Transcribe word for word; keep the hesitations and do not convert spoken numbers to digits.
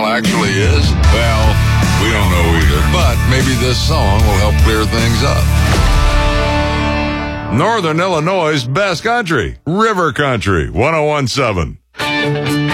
actually is? Well, we don't know either, but maybe this song will help clear things up. Northern Illinois' best country, River Country, one oh one point seven.